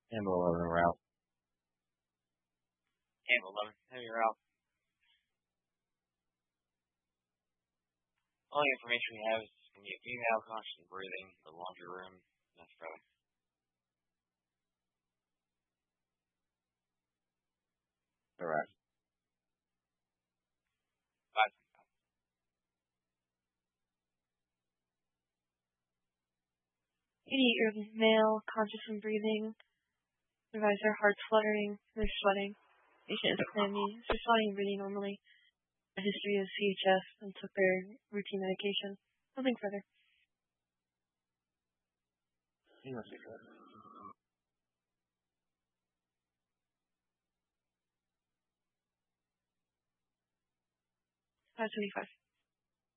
Handle 11 route. Handle 11, heavy route. Only information we have is going to be a female, conscious and breathing, the laundry room, that's probably. Correct. 5. Immediate male, conscious and breathing. Supervisor, heart's fluttering. They're sweating. Patient is clammy. Is responding really normally. A history of CHF and took their routine medication. Nothing further. He must be good. 575.